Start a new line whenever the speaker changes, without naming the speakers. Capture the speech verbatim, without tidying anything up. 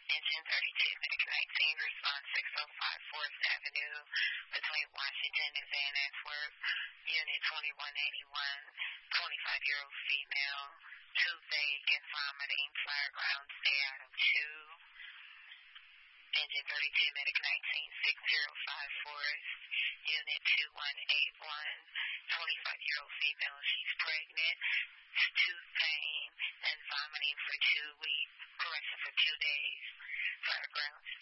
Engine thirty-two, Medic nineteen, response six oh five fourth Avenue between Washington and Van Antwerp. Unit twenty-one eighty-one, twenty-five-year-old female, toothache and vomiting, fire ground, stay out of two. Engine thirty-two, Medic nineteen, six oh five Forest, Unit two one eight one, twenty-five-year-old female, she's pregnant, tooth pain and vomiting for two weeks, correction for two days. Fire ground,